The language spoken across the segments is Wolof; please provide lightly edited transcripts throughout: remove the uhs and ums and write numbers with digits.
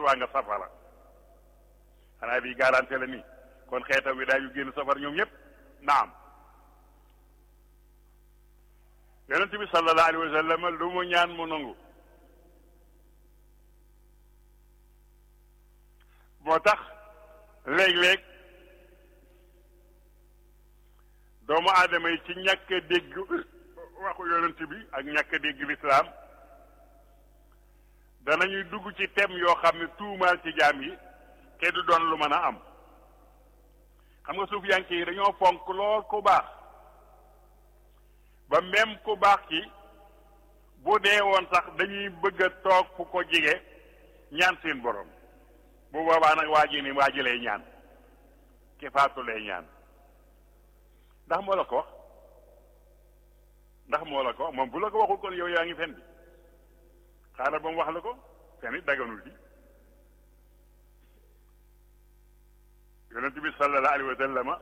waa nga safara xanaa bi garanté la ni kon xeetam wi daañu génn safara ñoom ñëpp naam yonent bi sallallahu alayhi wa sallam lu mu ñaan mu nangu moo tax léeg-léeg doomu aadama yi ci ñàkk a dégg waxu yonent bi ak ñàkk a dégg lislaam danañuy dugg ci thème yoo xam ne tuumaal ci jaam yi te du doon lu mën a am xam nga suufiyanke yi dañoo fonk lool ku baax ba même ku baax ki bu dee woon sax dañuy bëgg a toog fu ko jige ñaan seen borom bu boobaa nag waa ji ni waa ji lay ñaan ki faatu lay ñaan ndax moo la ko wax ndax moo la ko wax moom bu la ko waxul kon yow yaa ngi fen bi xaaral ba mu wax la ko fen it daganul di yonent bi sallallahu alayhi wa sallama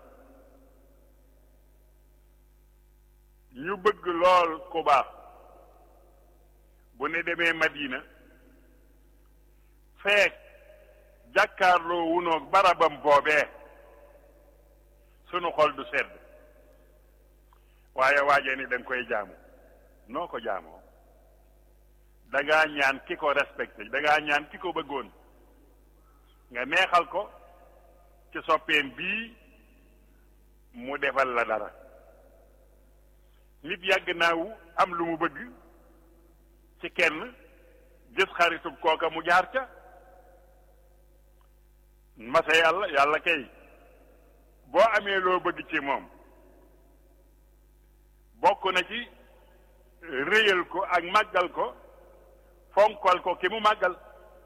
ñu bëgg lool ku baax bu ne demee Madina feek jàkkaarloo wunoog barabam boobee sunu xol du sedd waaye waajee ni da nga koy jaamu noo ko jaamoo da ngaa ñaan ki ko respecté da ngaa ñaan ki ko bëggoon nga neexal ko ci soppeem bii mu defal la dara nit yàgg naawu am lu mu bëgg ci kenn gis xaritub kooka mu jaar ca masa yàlla kay boo amee loo bëgg ci moom bokk na ci réyal ko ak màggal ko fonkal ko ki mu màggal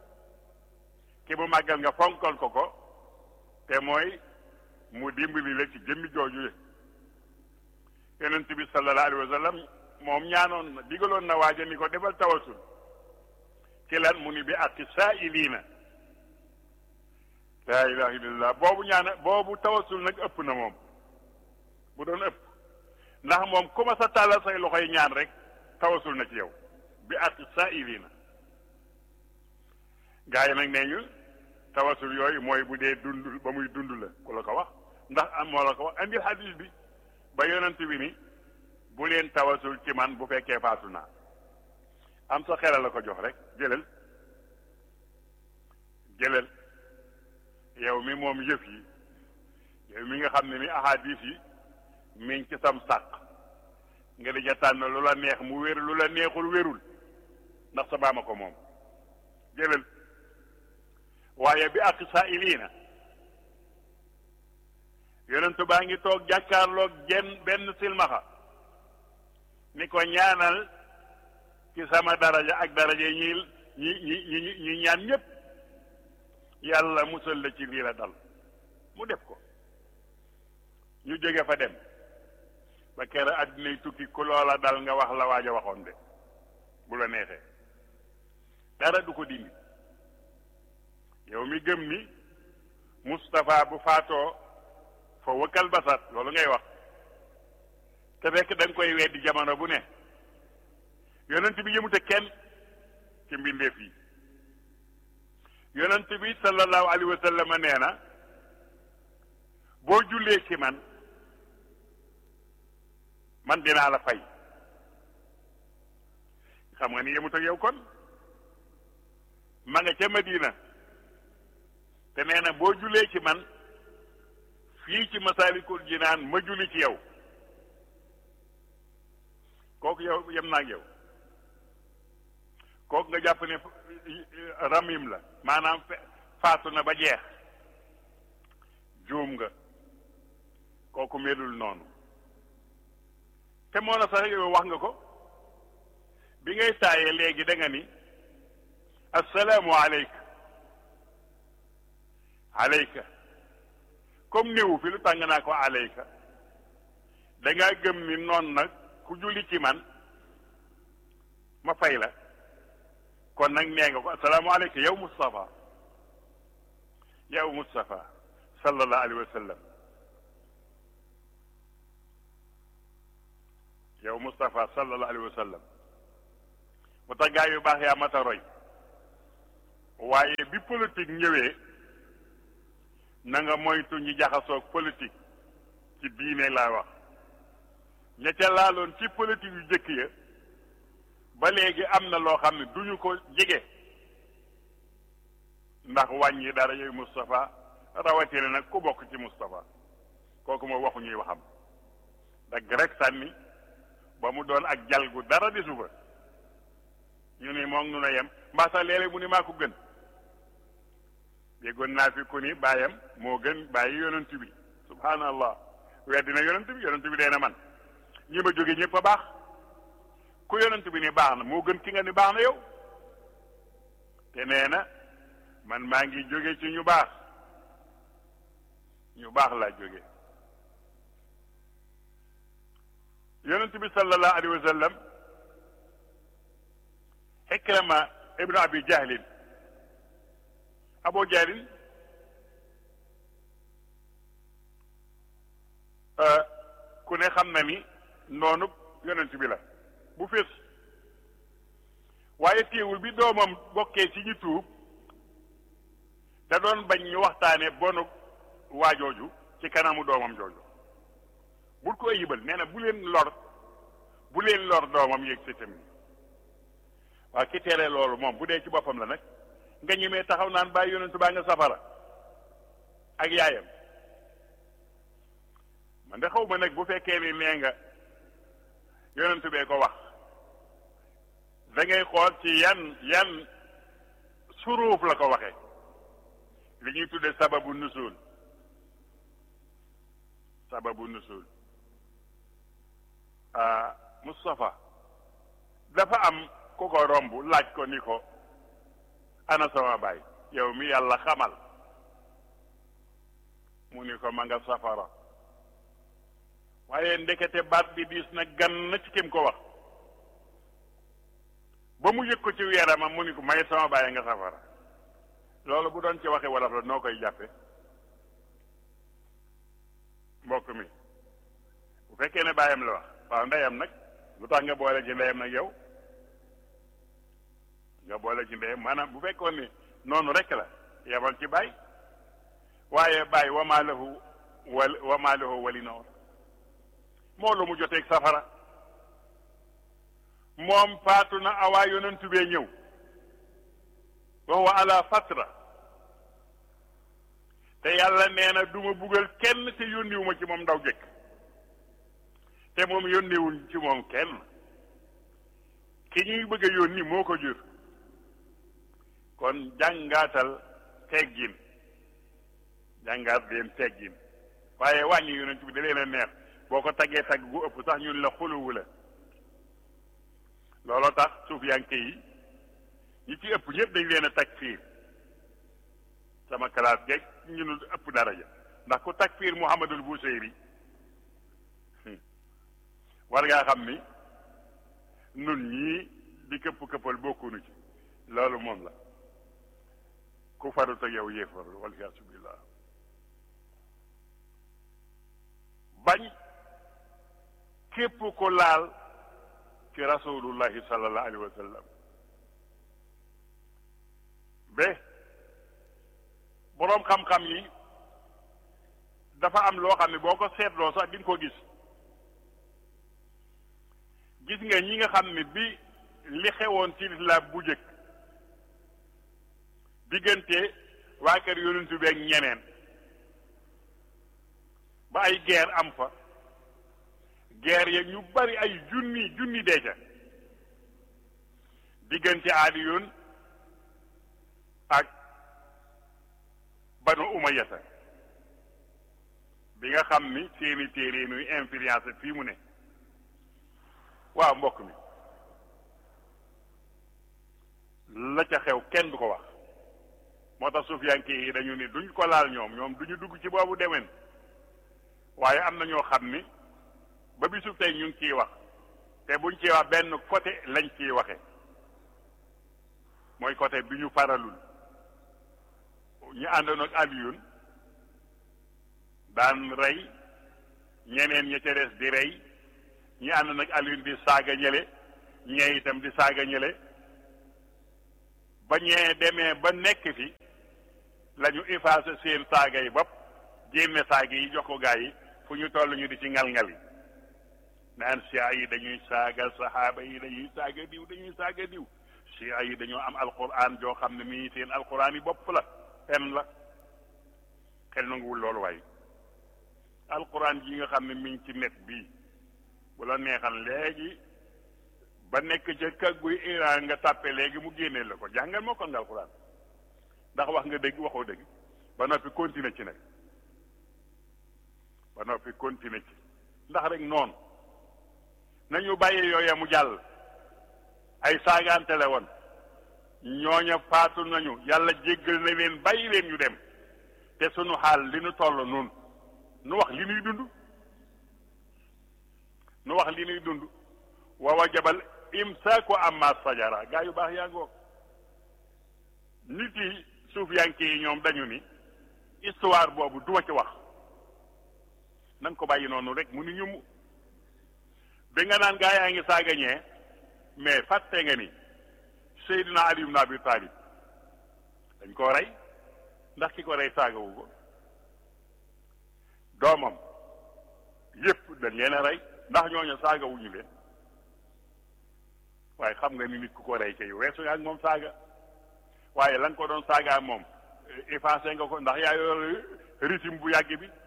nga fonkal ko te mooy mu dimbali la ci jëmmi jooju yonent bi sallallahu alayhi wa sallam moom ñaanoon na digaloon na waaja ni ko defal tawasul ci lan mu ni bi aqi saa'iliina laa ilaha illallah boobu tawasul nag ëpp na moom bu doon ëpp ndax moom ku ma sa tàllal say loxoy ñaan rek tawasul na ci yow bi aqi saa'iliina gaa yi nag nee ñu tawasul yooyu mooy bu dee dund ba muy dund la ku la ko wax ndax am moo la ko wax andil hadis bi ba yonent bi ni bu leen tawasul ci man bu fekkee faatu naa am sa xelal la ko jox rek jëlal yow mi moom yëf yi yow mi nga xam ne ni ahadis yi mi ngi ci sam sàq nga di ja tànn lu la neex mu wér lu la neexul wérul ndax sa baama ko moom jëlal waaye bi ak saa'iliina yonentu baa ngi toog jàkkaarloog benn silmaxa ni ko ñaanal ci sama daraja ak daraja ñi ñaan ñépp yàlla musal la ci lii la dal mu def ko ñu jóge fa dem ba kere àddinay tukki ku loola dal nga wax la waaj a waxoon de bu la neexee dara du ko dindi yow mi gëm ni Moustapha bu faatoo fa wëkkal basar loolu ngay wax te fekk da nga koy weddi jamono bu ne yonent bi yëmute kenn ci mbindeef yi yonent bi sallallahu alayhi wa sallam nee na boo jullee ci man dinaa la fay xam nga ni yëmut ak yow kon ma nga ca Madina te nee na boo jullee ci man fii ci Masaalikul Jinaan ma julli ci yow kooku yow yem naa ak yow kooku nga jàpp ne ramim la maanaam faatu na ba jeex juum nga kooku melul noonu te moo na sax yow wax nga ko bi ngay taayee léegi da nga ni assalaamu alayka comme néewu fi lu tàng naa ko alayka dangaa gëm ni noon nag ku julli ci man ma fay la kon nag nee nga ko assalaamu alayka yow Mustafa sallallahu alayhi wa sallam yow Mustafa sallallahu alayhi wa sallam bu tax gaa yu baax yaa mata roy waaye bi politique ñëwee na nga moytu ñi jaxasoog politique ci diine laa wax ña ca laaloon ci politique yu jëkk ya ba léegi am na loo xam ne duñu ko jege ndax wàññi dara yooyu Moustapha rawatina nag ku bokk ci Moustapha kooku moo waxu ñuy waxam dagg rek sànni ba mu doon ak jalgu dara di suba ñu ni moom nu na yem mbaa sax léeg-léeg mu ni maa ko gën déggoon naa fi ku ni bàyyam moo gën bàyyi yonent bi subhanallah weddi na yonent bi dee na man ñi ma jóge ñëpp a baax ku yonent bi ni baax na moo gën ki nga ni baax na yow te nee na man maa ngi jóge ci ñu baax laa jóge yonent bi sallallahu alayhi wa sallam Ikrama ibnu Abi Jahlin Abu Jahlin ku ne xam na ni noonu yonent bi la bu fés waaye téewul bi doomam bokkee ci ñu tuub da doon bañ ñu waxtaane bonu waajooju ci kanamu doomam jooju bul ko ayibal nee na bu leen lor doomam yéeg si tamit waaw ki tere loolu moom bu dee ci boppam la nag nga ñemee taxaw naan bàyyi yonentu baa nga safara ak yaayam man de xaw ma nag bu fekkee ni nee nga yonentu bee ko wax da ngay xool ci yan suruuf la ko waxee li ñuy tudde sababu nusul Moustapha dafa am ku ko romb laaj ko ni ko ana sama baay yow mi yàlla xamal mu ni ko ma nga safara waaye ndekete baat bi diis na gan na ci kim ko wax ba mu yëg ko ci yaramam mu ni ko may sama baay nga safara loolu bu doon ci waxe wolof la noo koy jàppe mbokk mi bu fekkee ne baayam la wax waaw ndeyam nag lu tax nga boole ci ndeyam nag yow nga boole ci ndeyam maanaam bu fekkoon ni noonu rek la yebal ci baay waaye baay wamaa lahu wali noor moo lu mu joteeg safara moom faatu na awaa yonentu bee ñëw wa huwa ala fatra te yàlla nee na duma buggal kenn te yónniwuma ci moom ndaw jëkk te moom yónniwul ci moom kenn ki ñuy bëgg a yónni moo ko jur kon jàngaatal teggin jàngaat leen teggin waaye wàññi yonent bi da leen a neex boo ko taggee tagg gu ëpp sax ñun la xuluwu la looloo tax suufiyanke yi ñi ci ëpp ñëpp dañ leen a takfiir sama classe geeg ñunu ëpp daraja ndax ku takfiir Muhammadul Busayri war ngaa xam ni nun ñii di këpp-këppal bokkunu ci loolu moom la ku farut ak yow yéefar waliyaasu billah bañ képp ko laal ci rasulullahi sallallahu alayhi wa sallam ba boroom xam-xam yi dafa am loo xam ne boo ko seetloo sax di nga ko gis nga ñi nga xam ne bi li xewoon ci lislaam bu jëkk diggante waa kër yonentu bi ak ñeneen ba ay guerre am fa guerre ya ñu bari ay junni deeca diggante Aliyun ak Banu Umayyata bi nga xam ni seeni téere nuy influence fii mu ne waaw mbokk mi la ca xew kenn du ko wax moo tax suufiyanke yi dañu ni duñ ko laal ñoom duñu dugg ci boobu demen waaye am na ñoo xam ni ba bisu tey ñu ngi ciy wax te buñ ciy wax benn côté lañ ciy waxe mooy côté bi ñu faralul ñu àndoon ak Aliyun daan rey ñeneen ña ca des di rey ñi àndoon ak Aliyun di saaga ñële ñee itam di saaga ñële ba ñee demee ba nekk fi la ñu effacé seen saaga yi bopp génne saaga yi jox ko gaa yi fu ñu toll ñu di ci ngal-ngal yi naan chia yi dañuy saaga saxaaba yi dañuy saaga diw dañuy saaga diw chia yi dañoo am alquran joo xam ne mii seen alquran yi bopp la fen la xel nanguwul loolu waaye alquran ji nga xam ne mi ngi ci net bii bu la neexal léegi ba nekk ca kagguy Iran nga tàppe léegi mu génnee la ko jàngal moo kon nga alquran ndax wax nga dëgg waxoo dëgg ba noppi continuer ci nag ba noppi continuer ci ndax rek noonu nañu bàyyi yooya mu jàll ay saagaante la woon ñooña faatu nañu yàlla jéggal na leen bàyyi leen ñu dem te sunu xaal li nu toll nun nu wax li nuy dund nu wax li nuy dund wa wajabal imsaaku amma sajara gaa yu baax yaa ngoog nit yi suuf yanke yi ñoom dañu ni histoire boobu duma ci wax nan ko bàyyi noonu rek mu ni ñum bi nga naan gaa yaa ngi saagañee mais fàtte nga ni Seydina Ali ibn Abi Talib dañ koo rey ndax ki ko rey saagawu ko doomam yépp dañ leen a rey ndax ñooñu saagawuñu leen waaye xam nga ni nit ku ko rey kay weesu nga ak moom saaga waaye la nga ko doon saaga moom effacé nga ko ndax yaa yor régime bu yàgg bi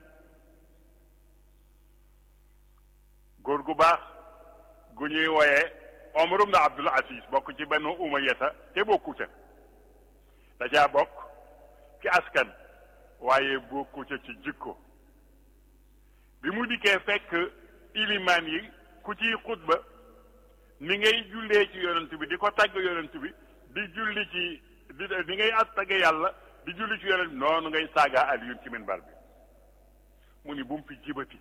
góor gu baax gu ñuy wooyee Omar ibn Abdul Aziz bokk ci Banu Umayyata te bokku ca da caa bokk ci askan waaye bokku ca ci jikko bi mu dikkee fekk ilimaan yi ku ciy xutba ni ngay jullee ci yonent bi di ko tagg yonent bi di julli ci di ngay tagg yàlla di julli ci yonent bi noonu ngay saaga Aliyun ci minbar bi mu ni bu mu fi jibati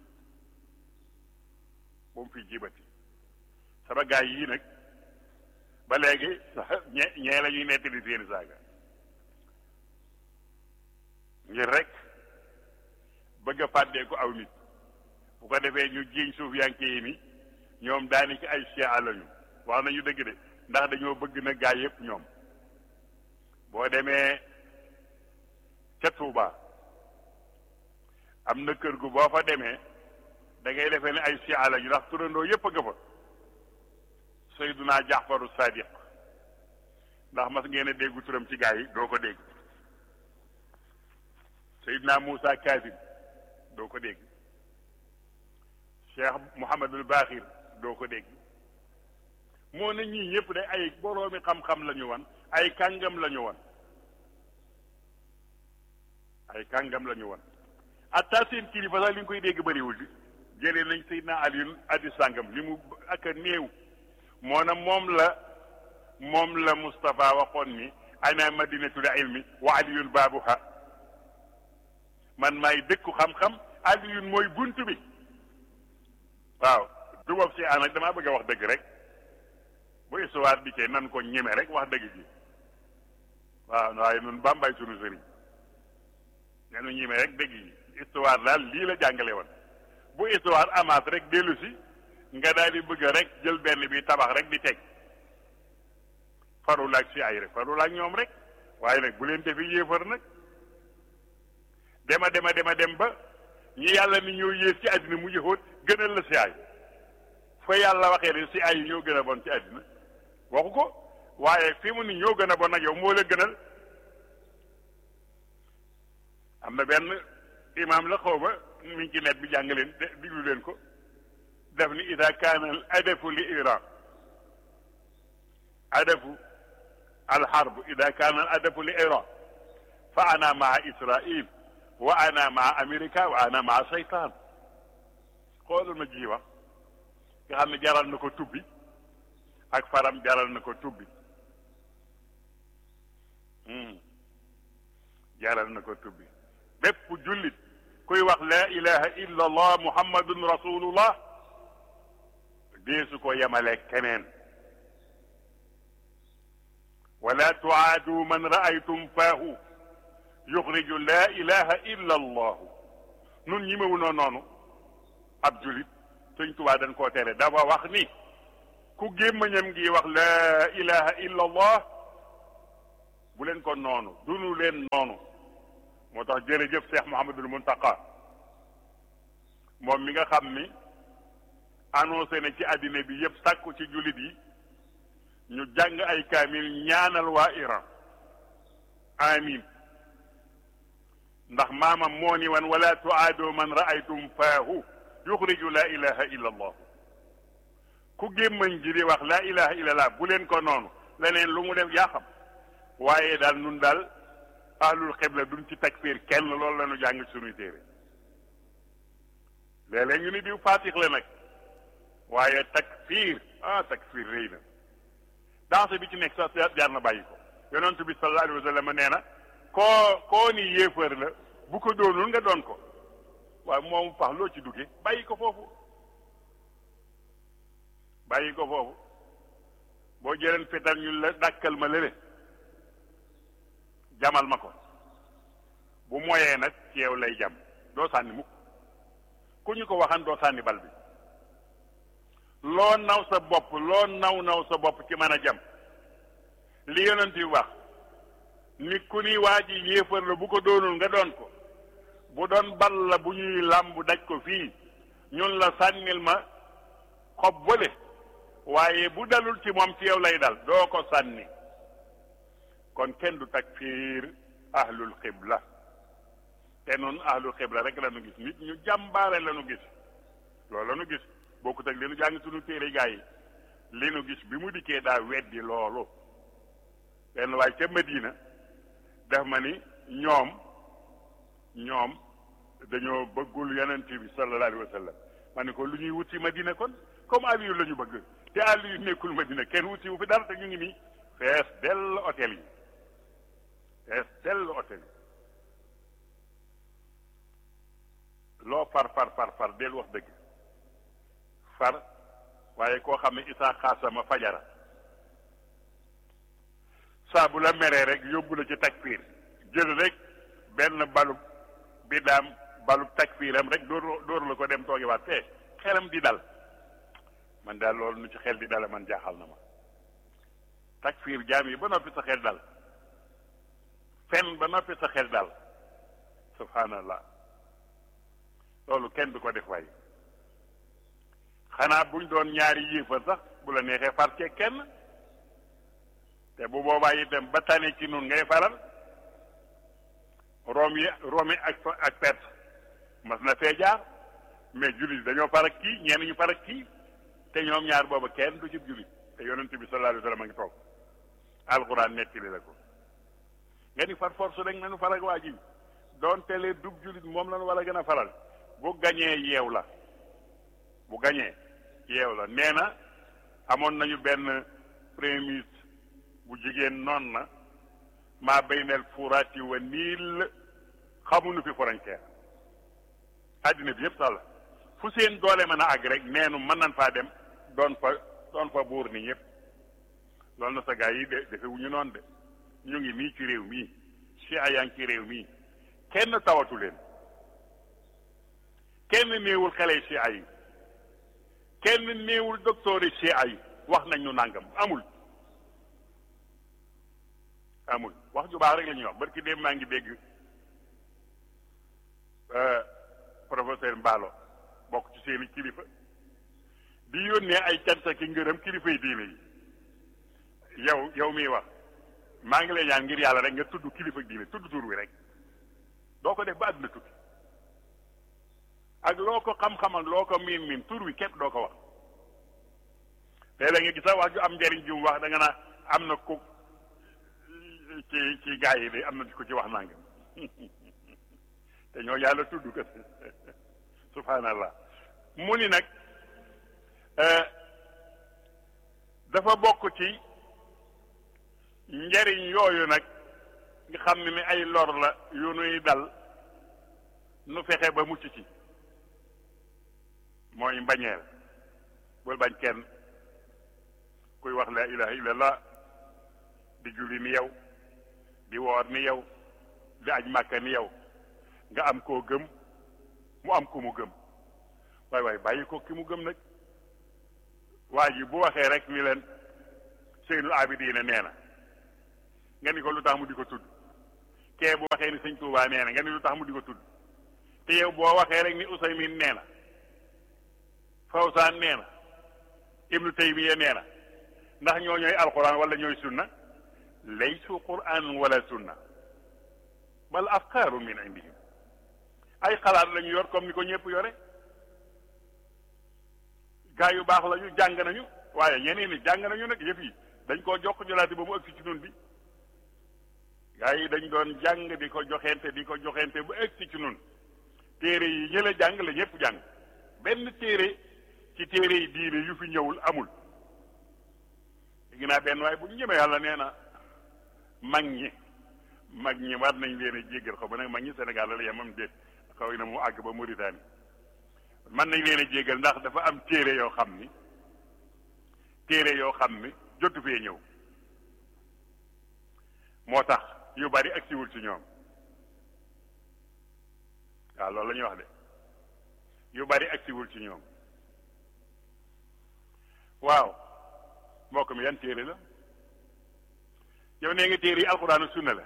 bu mu fi jibati sama gaay yii nag ba léegi ñee la ñuy nettali seeni saaga ngir rek bëgg a fàddee ko aw nit bu ko defee ñu jiiñ suuf yanke yi ni ñoom daani ci ay chia lañu wax nañu dëgg de ndax dañoo bëgg na gaay yépp ñoom boo demee ca Tuuba am na kër gu boo fa demee da ngay defee ne ay chia lañu ndax turandoo yépp a nga fa Seyduna Jaxfaru Sadiq ndax mas ngeen a déggu turam ci gaay yi doo ko dégg Seydina Moussa Kazim doo ko dégg Cheikh Mouhamadul Baaxir doo ko dégg moo ne ñii ñëpp de ay boroomi xam-xam la ñu wan ay kàngam la ñu wan ay kàngam la ñu wan atta seen kilifa sax li nga koy dégg bëriwul di jëlee nañ Seydina Aliyun addi sàngam li mu ak a néew moo na moom la Moustapha waxoon ni ana madinatul ilmi wa Aliyun baabuha man maay dëkku xam-xam Aliyun mooy bunt bi waaw du bopp si nag damaa bëgg a wax dëgg rek bu histoire dikkee nan ko ñeme rek wax dëgg ji waaw waaye nun bàmbaay sunu sëriñ nenu ñeme rek dëgg ji histoire daal lii la jàngale woon bu histoire amaat rek dellu si nga daal di bëgg rek jël benn bi tabax rek di teg farul ak si ay rek farul ak ñoom rek waaye nag bu leen defi yéefar nag dem ba ñi yàlla ni ñoo yées ci àddina mu yëxóot gënal la si ay fa yàlla waxee ne si ay yi ñoo gën a bon ci àddina waxu ko waaye fi mu ni ñoo gën a bon nag yow moo la gënal am na benn imaam la xaw ma mi ngi ci net bi jàng leen diglu leen ko def ni ida kaana al adafu li iran adafu al harb ida kaana al adafu li iran fa ana maa israil wa ana maa amerika wa ana maa seytaan xoolal ma ji wax nga xam ne jaral na ko tubbi ak faram jaral na ko tubbi jaral na ko tubbi bépp jullit kuy wax la ilaha illa allah muhammadun rasulullah deesu ko yemale keneen wala tuaadu man raaytum faahu yuxriju la ilaha illa allahu nun ñi mewu noonu ab julit Sëñ Tuubaa dañ koo tere dafa wax ni ku gémmañam ngi wax la ilaha illa allah bu leen ko noonu dunu leen noonu moo tax jërëjëf Cheikh Mouhamadul Muntaqa moom mi nga xam ni annoncé na ci àddina bi yëpp sàkku ci jullit yi ñu jàng ay kaamil ñaanal waa Iran amin ndax maamam moo ni wan wala tuaado man raaytum faahu yuxriju la ilaha illa allah ku gémmañ ji di wax la ilaha illa allah bu leen ko noonu leneen lu mu def yaa xam waaye daal nun daal ahlul xibla duñ ci takfir kenn loolu la ñu jàng suñuy téere léeg-léeg ñu ni diw faatix la nag waaye takfir takfir rëy na danse bi ci nekk sax jaar na bàyyi ko yonent bi sallallahu alayhi wa sallam nee na koo ni yéefar la bu ko doonul nga doon ko waaye moomu pax loo ci dugge bàyyi ko foofu boo jëleen fetal ñu la dàkkal ma lële jamal ma ko bu moyee nag ci yow lay jam doo sànni mukk ku ñu ko waxan doo sànni bal bi loo naw sa bopp loo naw sa bopp ci mën a jam li yonent bi wax nit ku ni waa ji yéefar la bu ko doonul nga doon ko bu doon bal la bu ñuy làmb daj ko fii ñun la sànnil ma xob bële waaye bu dalul ci moom ci yow lay dal doo ko sànni kon kenn du takfiir ahlul xibla te noonu ahlul xibla rek la nu gis nit ñu jàmbaare la nu gis loolu la nu gis bokkut ak li nu jàng suñu téere gaa yi li nu gis bi mu dikkee daa weddi loolu benn waaye ca Medina def ma ni ñoom dañoo bëggul yonent bi sallallahu alayhi wa sallam ma ni ko lu ñuy wuti Medina kon comme Aliyu la ñu bëgg te Aliyu nekkul Medina kenn wuti wu fi dara te ñu ngi nii fees dell hôtel yi loo far del wax dëgg far waaye koo xam ne isaa xaasama fajara saa bu la meree rek yóbbu la ci takfiir jël rek benn balub bidaam balub takfiiram rek dóor la ko dem toogi waat fee xelam di dal man daal loolu nu ci xel di dala man jaaxal na ma takfiir jaam yi ba noppi sa xel dal fen ba noppi sa xel dal subhanallah loolu kenn du ko def waaye xanaa buñ doon ñaari yéefar sax bu la neexee far cee kenn te bu boobaa itam ba tane ci nun ngay faral Romi ak Perse mas na fee jaar mais jullit dañoo far ak kii ñenn ñu far ak kii te ñoom ñaar booba kenn du ci jullit te yonent bi sallallahu alayhi wa sallam a ngi toog alxuraan nettali la ko nga ni far force rek nañu far ak waa ji doon telee dub jullit moom lañu war a gën a faral bu gañee yeew la nee na amoon nañu benn premier ministre bu jigéen noon na maa baynal furaati wa niil xamuñu fi frontière àddina bi yëpp sax la fu seen doole mën a àgg rek neenu mën nañ faa dem doon fa buur ni ñëpp loolu na sa gaa yi defe wu ñu noonu de ñu ngi nii ci réew mii Chia yaa ngi ci réew mii kenn tawatu leen kenn néewul xale Chia yi kenn néewul docteur yi Chia yi wax nañ ñu nàngam amul wax ju baax rek la ñuy wax barki dem maa ngi dégg professeur Mballo bokk ci seeni kilifa di yónnee ay cant ki ngërëm kilifa yi diine yi yow miy wax maa ngi lay ñaan ngir yàlla rek nga tudd kilifa diine tudd tur wi rek doo ko def ba àdduna tukki ak loo ko xam-xam ak loo ko miin tur wi képp doo ko wax léeg-léeg nga gis sax wax ju am njariñ ju wax da nga naa am na ku ci gaa yi de am na ku ci wax nangam te ñoo yàlla tudd ko subhanallah mu ni nag dafa bokk ci njariñ yooyu nag nga xam ne ni ay lor la yu nuy dal nu fexe ba mucc ci mooy mbañeel bul bañ kenn kuy wax la ilaha illallah di julli ni yow di woor ni yow di aj màkka ni yow nga am koo gëm mu am ku mu gëm waay bàyyi ko ki mu gëm nag waa ji bu waxee rek ni leen Seynul Abidina nee na nga ni ko lu tax mu di ko tudd kee bu waxee ni sëñ Tuubaa nee na nga ni lu tax mu di ko tudd te yow boo waxee rek ni Usaymin nee na Fawsaan nee na Ibnu Taymiya nee na ndax ñoo ñooy alquran wala ñooy sunna laysu quran wala sunna bal afkaaru min indihim ay xalaat lañu yor comme ni ko ñëpp yore gaa yu baax lañu jàng nañu waaye ñeneen ni jàng nañu nag yëf yi dañ koo jokk jolaati ba mu ëgsi ci nun bi gaa yi dañ doon jàng di ko joxente bu ëgsi ci nun téere yi ñëla jàng la ñëpp jàng benn téere ci téere yi diine yu fi ñëwul amul léegi naa benn waaye bu ñu ñëmee yàlla nee na mag ñi war nañ leen a jéggal xaw ba nag mag ñi Sénégal la yemam déet xaw na mu àgg ba Mauritanie man nañ leen a jéggal ndax dafa am téere yoo xam ni jotu fee ñëw moo tax yu bari agsiwul ci ñoom waaw loolu la ñuy wax de yu bari agsiwul ci ñoom waaw mbokk mi yan téere la yow nee nga téere yi alxuraan ak sunna la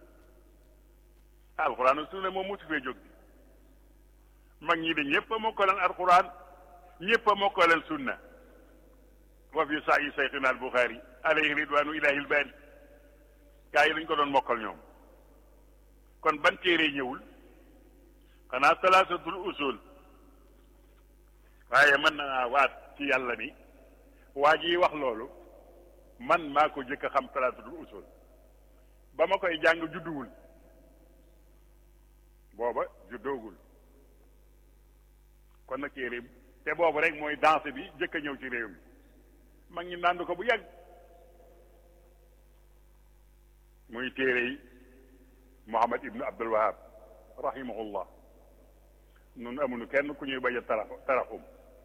alxuraan ak sunna moom mosu fee jóg bi mag ñi de ñëpp a mokkaleen alxuraan ñëpp a mokkaleen sunna wa fi saayi sayxina al Buxaari alayhi ridwaanu ilaahil baari gaa yi lañ ko doon mokkal ñoom kon ban téere ñëwul xanaa salaasatul usul waaye mën naa waat ci yàlla ni waa ji wax loolu man maa ko jëkk a xam salaasatul usul ba ma koy jàng judduwul booba juddoogul kon nag téere te boobu rek mooy danse bi jëkk a ñëw ci réew mi mag ñi nànd ko bu yàgg muy téere yi Muhammad ibnu Abdul Wahab rahimahullah nun amuñu kenn ku ñuy bañ a taraxum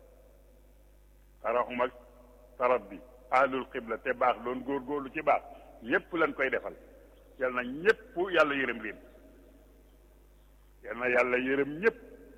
ak taraddi ahlul qibla te baax doon góorgóorlu ci baax ñépp lañ koy defal yal na ñépp yàlla yërëm leen yal na yàlla yërëm ñépp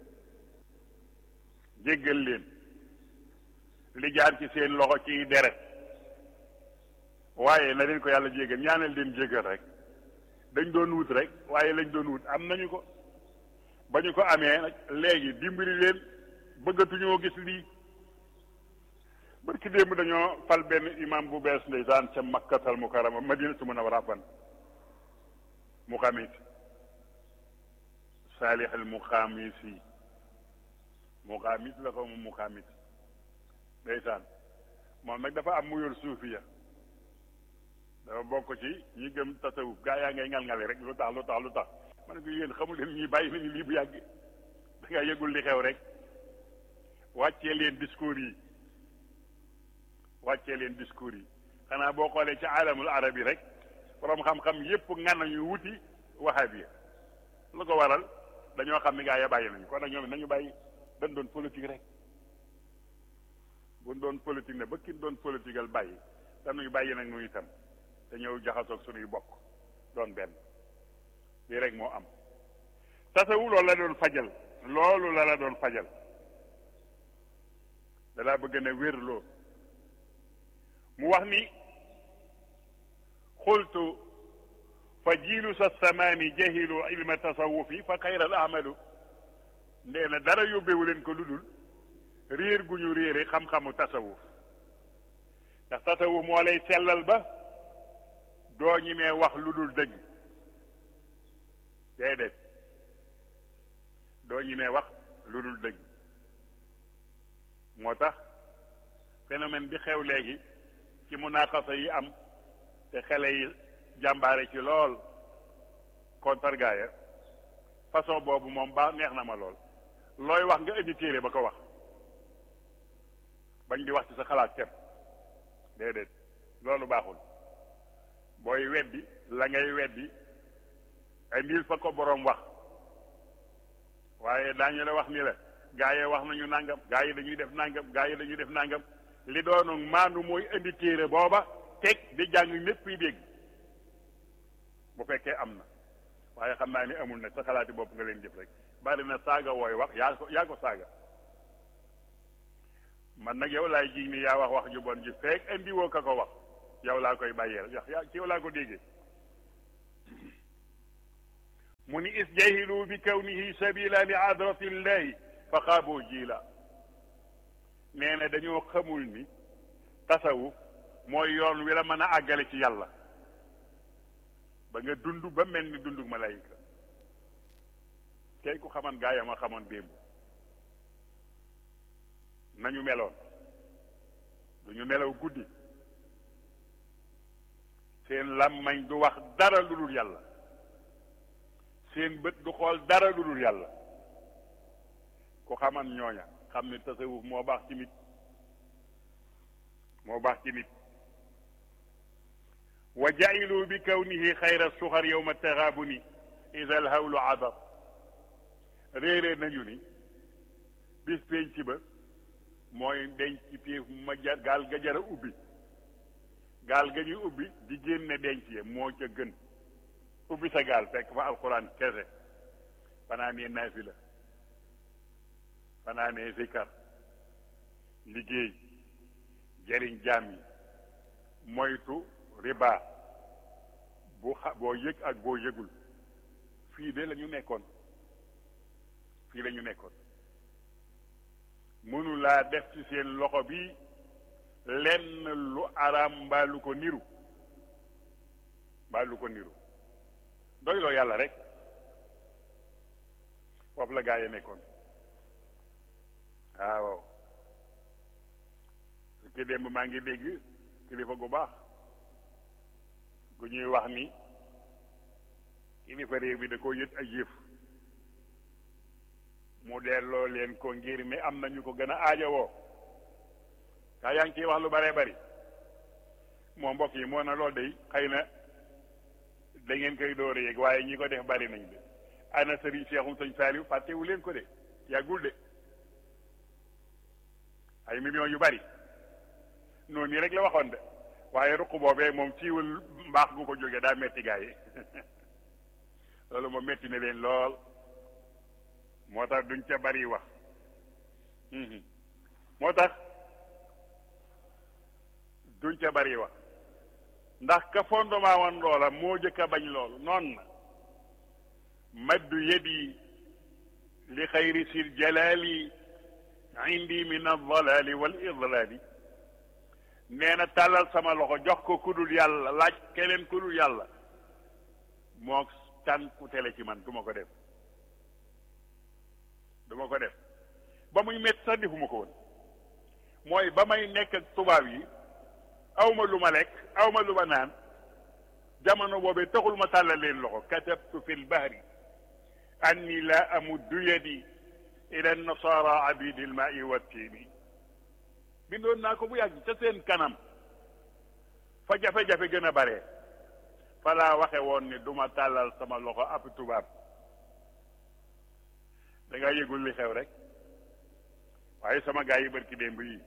jéggal leen li jaar ci seen loxo ci deret waaye na leen ko yàlla jéggal ñaanal leen jéggal rek dañ doon wut rek waaye lañ doon wut am nañu ko ba ñu ko amee nag léegi dimbali leen bëggatuñoo gis lii barki démb dañoo fal benn imam bu bees ndeysaan ca makkatal mukarrama madinatu munawwara fan muxamis saalih al muxamisi muxamis la ko mu muxamis ndeysaan moom nag dafa am mu yor suufiya dafa bokk ci ñi gëm tasawuf gaa yaa ngay ngal-ngali rek lu tax ma ne ko yéen xamul leen ñi bàyyi nañu lii bu yàgg da ngaa yëgul li xew rek wàccee leen discours yi xanaa boo xoolee ci alamul arabi rek borom xam-xam yépp ngan nañu wuti wahabiya lu ko waral dañoo xam ni gaa ya bàyyi nañu kon nag ñoom nañu bàyyi dañ doon politique rek buñ doon politique ne ba kin doon politiqueal bàyyi dañuy bàyyi nag nu itam te ñëw jaxasoog suñuy bokk doon benn lii rek moo am tasawu loolu la doon fajal dalaa bëgg ne wérloo mu wax ni xultu fa jiilu sa samaani jahilu ilma tasawufi fa xayral amalu ndee na dara yóbbewu leen ko lu dul réer gu ñu réere xam-xamu tasawuf ndax tasawuf moo lay sellal ba doo ñi mee wax lu dul dëgg déedéet doo ñi mee wax lu dul dëgg moo tax phénomène bi xew léegi ci munaqasa yi am te xale yi jàmbaare ci lool contre gaaya façon boobu moom baax neex na ma lool looy wax nga indi téere ba ko wax bañ di wax ci sa xalaat kepp déedéet loolu baaxul booy weddi la ngay weddi ay ndil fa ko boroom wax waaye daañu la wax ni la gaa yi wax nañu nangam gaa yi dañuy def nangam li doonu maandu mooy indi téere booba teg di jàng ñépp yi dégg bu fekkee am na waaye xam naa ni amul nag sa xalaati bopp nga leen jëf rek bari na saaga wooy wax yaa ko saaga man nag yow laay ji ni yaa wax ju bon ji fekk indi woo ka ko wax yow laa koy bàyyeel ci yow laa ko déggee mu ni is jahilu bi kawnihi sabila li adrati llahi fa xaaboo jiila nee na dañoo xamul ni tasawuf mooy yoon wi la mën a àggale ci yàlla ba nga dund ba mel ni dundug malayka kay ku xaman gaa yama xamoon démb nañu meloon duñu nelaw guddi seen làmmañ du wax dara lu dul yàlla seen bët du xool dara lu dul yàlla ku xaman ñooña xam ne tasawuf moo baax ci nit moo baax ci nit wa jailu bi kawnihi xayra suxar yowma taxaabuni ida alhawlu adar réerée nañu ni bis penc ba mooy denc téef ma gaal ga jara ubbi gaal ga ñuy ubbi di génne denc ye moo ca gën ubbi sa gaal fekk fa alquran kese fanaanee naafila fanaanee zikar liggéey jëriñ jaam yi moytu riba boo yëg ak boo yëgul fii de la ñu nekkoon fii la ñu nekkoon mënu laa def ci seen loxo bi lenn lu araam mbaa lu ko niru doyloo yàlla rek foofu la gaa yi nekkoon waaw su ki démb maa ngi dégg kilifa gu baax gu ñuy wax ni kilifa réew bi da ko yët ay yëf mu delloo leen ko ngir mi am na ñu ko gën a aajowoo kaa yaa ngi ciy wax lu bare bari moo mbokk yi moo na loolu day xëy na da ngeen koy door a yëg waaye ñi ko def bari nañ de ana sëriñ Seexum sëñ Saaliw fàttewu leen ko de yàggul de ay millions yu bari noonu nii rek la waxoon de waaye ruq boobee moom ciiwul mbaax gu ko jógee daa metti gaa yi loolu moom metti na leen lool moo tax duñ ca bari wax moo tax duñ ca bari wax ndax ka fondement woon loola moo jëkk a bañ loolu noonu na maddu yadi li xayri sil jalali indi min aldalali wal idlali nee na tàllal sama loxo jox ko kudul yàlla laaj keneen kudul yàlla moo tànku tele ci man du ma ko def ba muy métti sax defuma ko woon mooy ba may nekk ak tubaab yi awma lu ma lekk awma lu ma naan jamono boobee taxul ma tàllal leen loxo katabtu fi lbahri anni la amuddu yadi ila nasara abidi lmaai wattiini bindoon naa ko bu yàgg ca seen kanam fa jafe-jafe gën a bare fa laa waxe woon ni duma tàllal sama loxo ab tubaab da nga yëgul li xew rek waaye sama gaa yi barki démb yi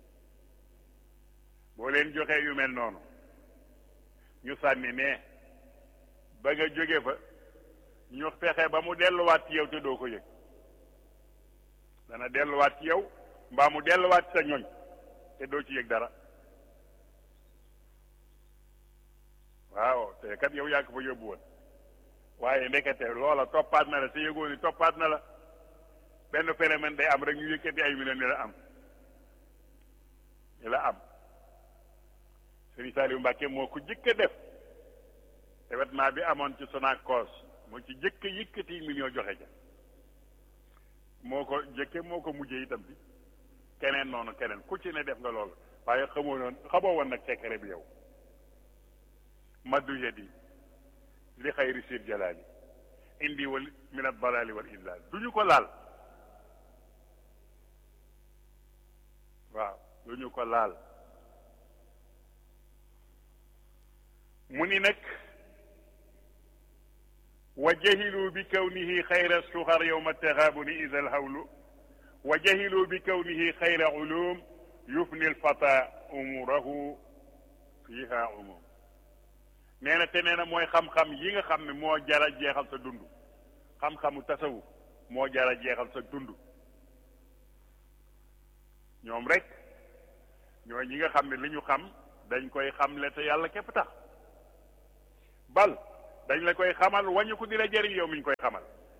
boo leen joxee yu mel noonu ñu sànni ne ba nga jóge fa ñu fexe ba mu delluwaat ci yow te doo ko yëg dana delluwaat ci yow mbaa mu delluwaat ci sa ñoñ te doo ci yëg dara waaw te kat yow yaa ko fa yóbbu woon waaye ndekete loola toppaat na la te yëgoo ni toppaat na la benn phénomène day am rek ñu yëkkati ay millions ni la am Sëriñ Saliou Mbacke moo ko jëkk a def événement bi amoon ci Sonacos moo ci jëkk yëkkati millions joxe ca moo ko jëkke moo ko mujjee itam bi keneen noonu keneen ku ci ne def nga loolu waaye xamoo woon nag secret bi yow maddu yadi li xayri sir jalaali indi wal min ad-dalali wal idlal duñu ko laal waaw duñu ko laal mu ni nag wa jahilu bi kawnihi xayra suxar yowma taxaabuni ida alhawlu wa jahilu bi kawnihi xayra ulum yufni alfata umurahu fiha umum nee na te nee na mooy xam-xam yi nga xam ne moo jara jeexal sa dund xam-xamu tasawuf moo jara jeexal sa dund ñoom rek ñooy ñi nga xam ne li ñu xam dañ koy xamle te yàlla képp tax bal dañ la koy xamal wañu ko di la jëriñ yow mi ñu koy xamal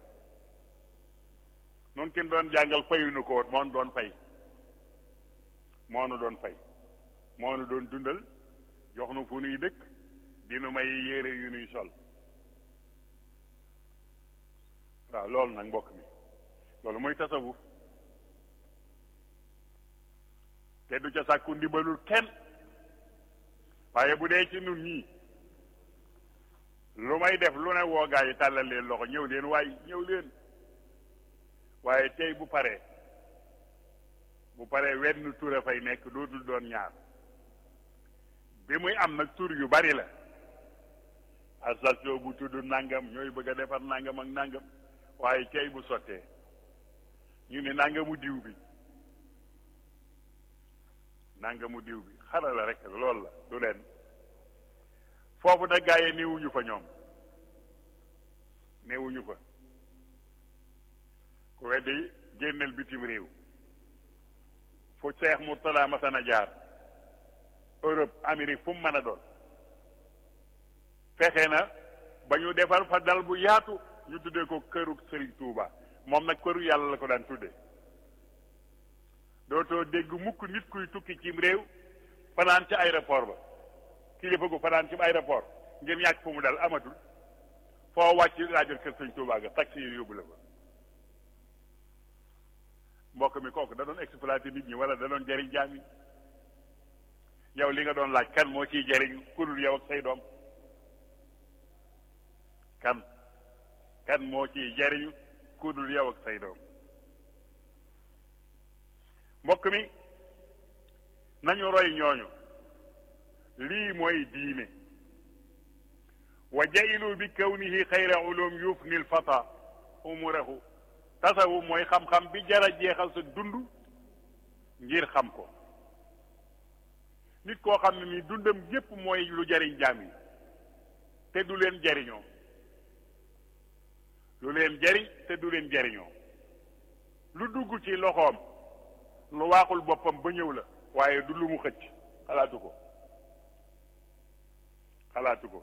noonu kenn doon jàngal fayuñu ko woon moo nu doon fay moo nu doon fay moo nu doon dundal jox nu fu nuy dëkk dinu may yére yu nuy sol waaw loolu nag mbokk mi loolu mooy tasawuf te du ca sàkku ndimbalul kenn waaye bu dee ci nun ñii lu may def lu ne woo gaa yi tàllal leen loxo ñëw leen waaye ñëw leen waaye tey bu paree wenn tur a fay nekk dootul doon ñaar bi muy am nag tur yu bari la association bu tudd nangam ñooy bëgg a defar nangam ak nangam waaye tey bu sottee ñu ne nangamu diw bi xarala rek loolu la du leen foofu nag gaa yi néewuñu fa ñoom néewuñu fa ku weddi génneel bitim réew fu Seex Murtada masana jaar Europe Amérique fu mu mën a doon fexe na ba ñu defar fa dal bu yaatu ñu tuddee ko këru Sëriñ Tuuba moom nag këru yàlla la ko daan tudde dootoo dégg mukk nit kuy tukki cim réew fanaan ci aéroport ba kilifa gu fanaan ci aéroport ngir ñàkk fu mu dal amatul foo wàcc laajal kër Sëriñ Tuuba ga taxi yi yóbbu la fa mbokk mi kooku da doon exploité nit ñi wala da doon jariñ jaam yi yow li nga doon laaj kan moo ciy jariñ ku dul yow ak say doom kan moo ciy jariñu ku dul yow ak say doom mbokk mi nañu roy ñooñu lii mooy diine wa jailu bi kawnihi xayra ulum yufni lfata umurahu tasawu mooy xam-xam bi jara jeexal sa dund ngir xam ko nit koo xam ne ni dundam gépp mooy lu jariñ jaam yi te du leen jariñoo lu leen jariñ te du leen jariñoo lu dugg ci loxoom lu waaxul boppam ba ñëw la waaye du lu mu xëcc xalaatu ko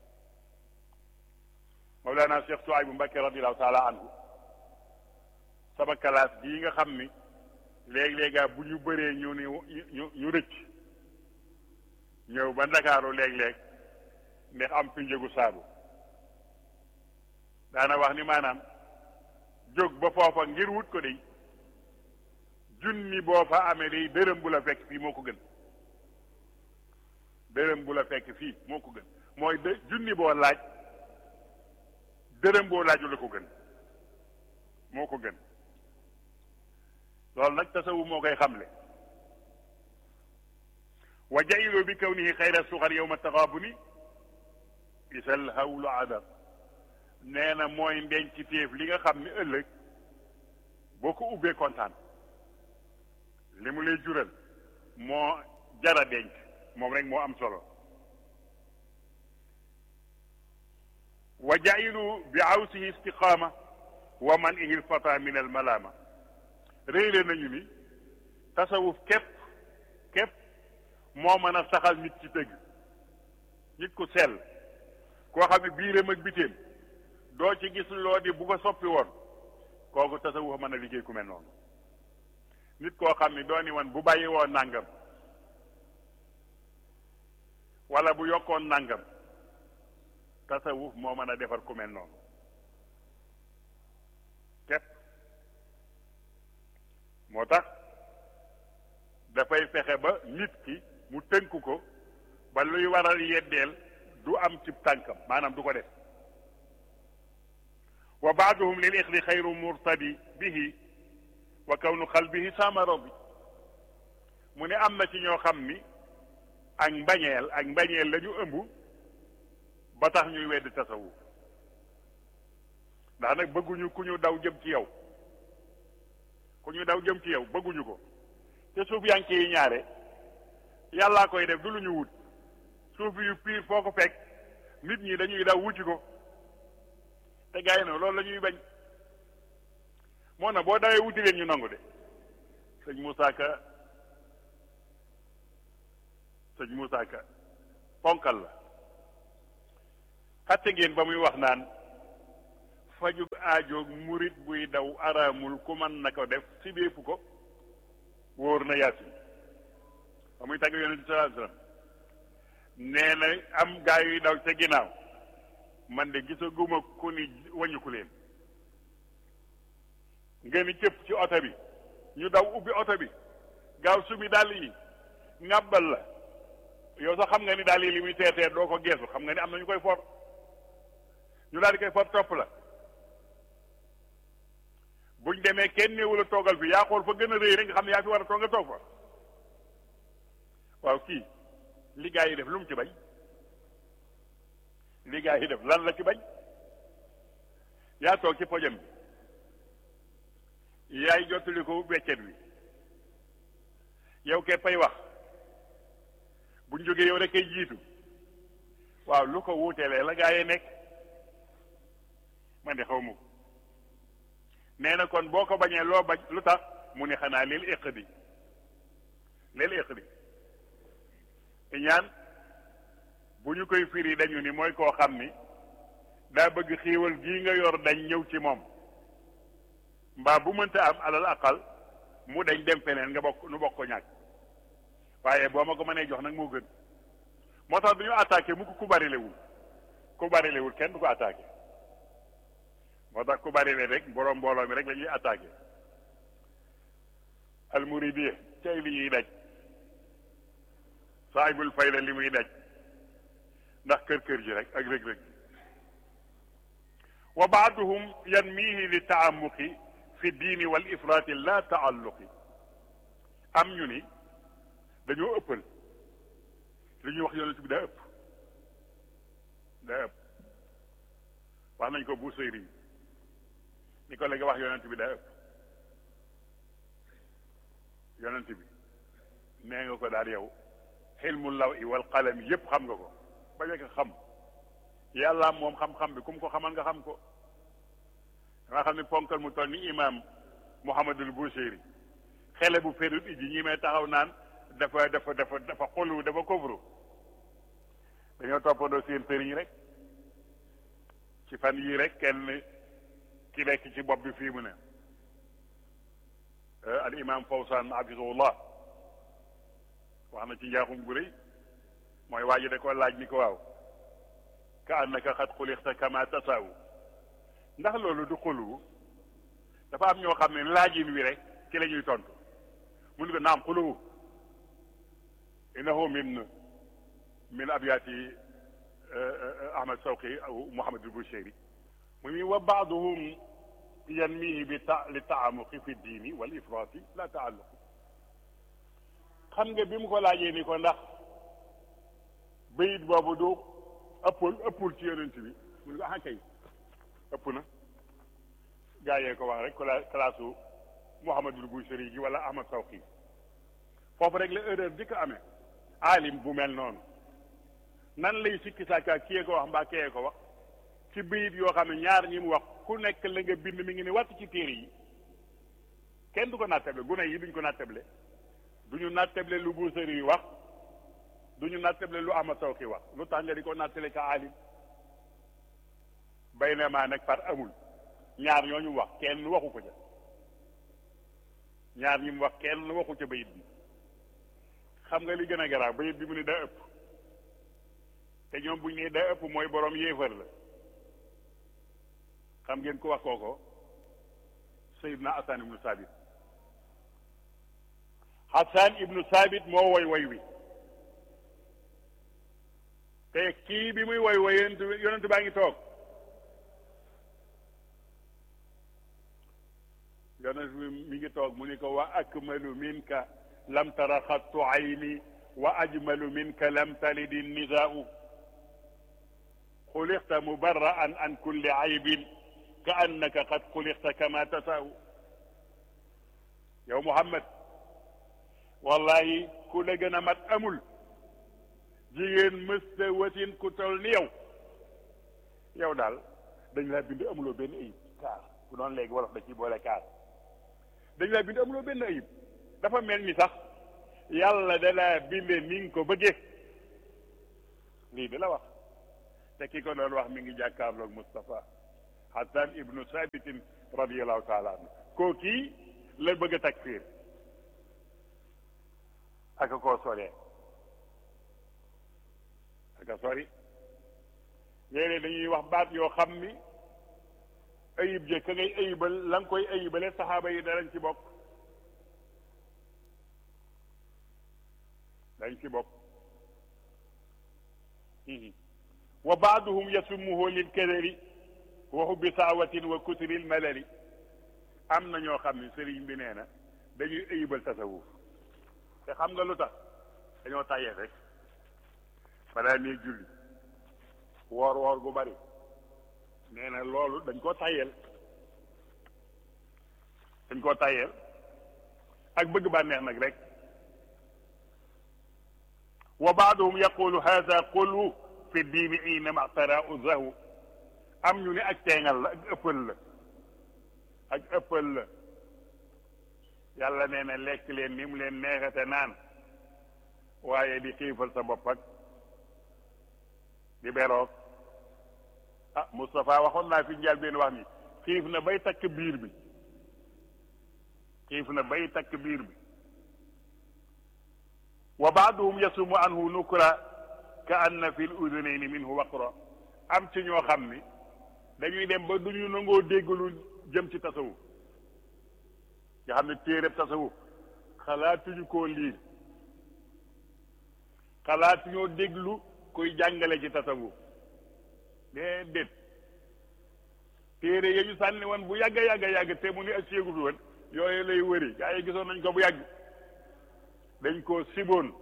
Mawlana Cheikh Souhaïbou Mbacké radiallahu taala anhu sama classe bii nga xam ni léeg-léegaa bu ñu bëree ñu rëcc ñëw ba Ndakaaru léeg-léeg ndax am fi njëgu saabu daana wax ni maanaam jóg ba foofa ngir wut ko de junni boo fa amee day dërëm bu la fekk fii moo ko gën mooy junni boo laaj dërëm boo laaju la ko gën moo ko gën loolu nag tasawu moo koy xamle wa jailu bi kawnihi xayra suxar yowma taxaabuni isal hawlu adab nee na mooy ndenc téef li nga xam ni ëllëg boo ko ubbee kontaan li mu lay jural moo jara denc moom rek moo am solo wa jailu bi awsihi istiqaama wa manihi lfata min almalama réyle nañu ni tasawuf képp moo mën a saxal nit ci dëgg nit ku sell koo xam ne biiram ak bitéem doo ci gis loo di bu ko soppi woon kooku tasawuf mën a liggéey ku mel noonu nit koo xam ne doo ni woon bu bàyyi woon nàngam wala bu yokkoon nàngam tasawuf moo mën a defar ku mel noonu képp moo tax dafay fexe ba nit ki mu tënk ko ba luy waral yeddeel du am ci tànkam maanaam du ko def wa baaduhum lil ixli xayru murtadi bihi wa kawnu qalbihi samaro bi mu ne am na ci ñoo xam ni ak mbañeel la ñu ëmb ba tax ñuy wedd tasawuf ndax nag bëgguñu ku ñu daw jëm ci yow bëgguñu ko te suuf yanke yi ñaare yàllaa koy def du lu ñu wut suuf yu piir foo ko fekk nit ñi dañuy daw wuti ko te gars yi noonu loolu la ñuy bañ moo na boo dawee wuti leen ñu nangu de sëñ Moussa Ka ponkal la xatte ngeen ba muy wax naan faju aajoog murit buy daw araamul ku mën na ko def si béefu ko wóor na yaasin ba muy tàgg yonent bi sallallahu alayhi wasallam nee na am gaa yuy daw ca ginnaaw man de gisaguma ku ni wañuku leen nga ni cëpp ci oto bi ñu daw ubbi oto bi gaaw sumi dàll yi ŋàbbal la yow sax xam nga ni daal yi li muy teetee doo ko geesu xam nga ni am na ñu koy for ñu daal di koy for topp la buñ demee kenn néewul a toogal fi yaa xool fa gën a rëy rek nga xam ne yaa fi war a toog nga toog fa waaw kii li gaa yi def lu mu ci bañ li gaa yi def lan la ci bañ yaa toog ci pojam bi yaay jottali ko weccet wi yow ke pay wax buñ jógee yow rek kay jiitu waaw lu ko wuuteelee la gaa yi nekk man de xaw ma ko nee na kon boo ko bañee loo bañ lu tax mu ne xanaa leel iqdi ñaan bu ñu koy firi dañu ni mooy koo xam ni daa bëgg xiiwal gii nga yor dañ ñëw ci moom mbaa bu mënta am alal aqal mu dañ dem feneen nga bokk nu bokk ko ñàkk waaye boo ma ko mënee jox nag moo gën moo tax du ñu attaqué mu ko ku barilewul kenn du ko attaqué moo tax ku barile rek borom mbooloo mi rek la ñuy attaqué almuridiya cay li ñuy daj saahibul fayda li muy daj ndax kër ji rek ak rëg-rëg wa baaduhum yanmihi li taamuqi fi diini wal ifraati la taalluqi am ñu ni dañoo ëppal li ñuy wax yonent bi daa ëpp wax nañ ko Busayri ni ko léegi wax yonent bi daa ëpp yonent bi nee nga ko daal yow xilmu law i wal qalam yépp xam nga ko ba njëkk xam yàlla moom xam-xam bi ku mu ko xamal nga xam ko nga xam ne ponkal mu toll ni imam Muhammadul Busayri xele bu ferut ji ñi may taxaw naan dafa xolu dafa kofru dañoo toppandoo seen sëriñ rek ci fan yii rek kenn ki nekk ci bopp bi fii mu ne al imam Fawzan hafizahullah wax na ci njaaxum gu rëy mooy waa ji da ko laaj ni ko waaw ka annaka xat xulixta kama tasaawu ndax loolu du xuluwu dafa am ñoo xam ne laajin wi rek ci la ñuy tontu mun ko naam xuluwu innahu min abyaati Ahmad Sawqi aw Muhammad al-Busayri mu ni wa baaduhum yanmihi li taamuqi fi diini wal ifraati la taalluqi xam nga bi mu ko laajee ni ko ndax bayit boobu du ëppul ci yonent bi mu ne ko ah kay ëpp na gaa yee ko wax rek classe Muhammadul Busayri gi wala Ahmad Sawqi foofu rek la erreur di ko amee aalim bu mel noonu nan lay sikki sàkka kiyee ko wax mbaa kiyee ko wax ci bayit yoo xam ne ñaar ñi mu wax ku nekk la nga bind mi ngi ne wàtt ci téere yi kenn du ko nattable gune yi duñ ko nattable duñu nattable lu Busayri yi wax duñu nattable lu Ahmad Sawqi wax lu tax nga di ko nattale ka aalim bay na maa nag par amul ñaar ñooñu wax kenn waxu ko ca ñaar ñi mu wax kenn waxu ca bayit bi xam nga li gën a garaaw bayit bi mu ne daa ëpp te ñoom buñ ne daa ëpp mooy borom yéefar la xam ngeen ko wax kooko Seydina Hassan ibnu Sabit Hassan ibnu Sabit moo woy wi te kii bi muy woy yonent baa ngi toog yonent bi mi ngi toog mu ni ko wa akmalu minka lam tara xattu ayni wa ajmalu minka lam talidi nisaau xulixta mubarraan an kulli aybin ka annaka qad xulixta kama tasaau yow Muhammad wallahi ku la gën a mat amul jigéen mësta wasin ku tol ni yow daal dañ laa bind amuloo benn ayib kaar ku noonu léegi wolof da ci boole kaar dañ laa bind amuloo benn ayib dafa mel ni sax yàlla da laa binde ni nga ko bëggee lii da la wax te ki ko doon wax mi ngi jàkkaarloog Moustapha Hassan ibnu Sabitin radiyallahu taala anhu kookii la bëgg a takfiir aka koo soree aka sori léeg-léeg dañuy wax baat yoo xam ni ayib je ka ngay ayibal la nga koy ayibale saxaaba yi darañ ci bokk dañ ci bokk wa baaduhum yasumuhu lil kadari wa hubbi saawatin wa kutril malali am na ñoo xam ne sëriñ bi nee na dañuy ayibal tasawuf te xam nga lu tax dañoo tàyyee rek balaa nee julli woor gu bari nee na loolu dañ koo tàyyeel ak bëgg bànneex nag rek wa baaduhum yaqulu hada qulu fi diini inama tarau zahu am ñu ne ak teengal la ak ëppal la yàlla nee na lekk leen ni mu leen neexate naan waaye di xiifal sa bopp ak di beroog Moustapha waxoon naa fi njaal benn wax ni xiif na bay takk biir bi wa baaduhum yasumu anhu nukra ka anna fi l udunayni minhu waqra am ci ñoo xam ni dañuy dem ba duñu nangoo déggalu jëm ci tasawuf nga xam ne téereb tasawuf xalaatuñu koo liir xalaatuñoo déglu kuy jàngale ci tasawuf déedéet téere ya ñu sànni woon bu yàgg te mu ni ak séegu fi woon yooyu lay wëri gaa yi gisoon nañ ko bu yàgg dañ koo siboon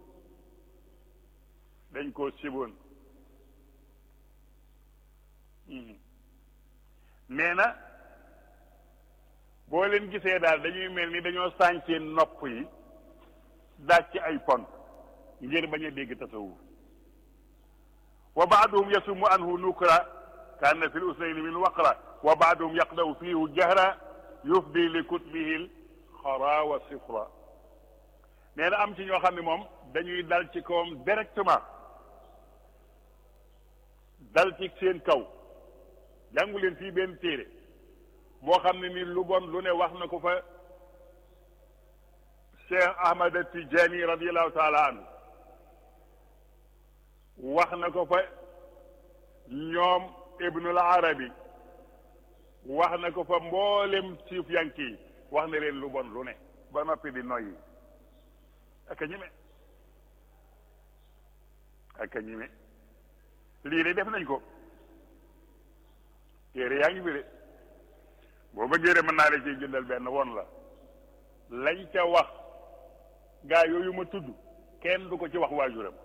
nee na boo leen gisee daal dañuy mel ni dañoo sàncee nopp yi daaj ci ay pont ngir bañ a dégg tasawuf wa baaduhum yasumu anhu nukra kaana fi l usnayni min waqra wa baaduhum yaqdaw fiihu jahra yufdi li kutbihi xara wa sifra nee na am ci ñoo xam ne moom dañuy dal ci kawam directement dal ci seen kaw jàngu leen fii benn téere boo xam ne ni lu bon lu ne wax na ko fa Cheikh Ahmad Tijani radiallahu taala anhu wax na ko fa ñoom Ibnul Arabi wax na ko fa mboolem suufiyanke yi wax na leen lu bon lu ne ba noppi di noyyi ak a ñime lii de def nañ ko téere yaa ngi fi de boo bëggee mën naa la ciy jëndal benn woon la lañ ca wax gaa yooyu ma tudd kenn du ko ci wax waajuram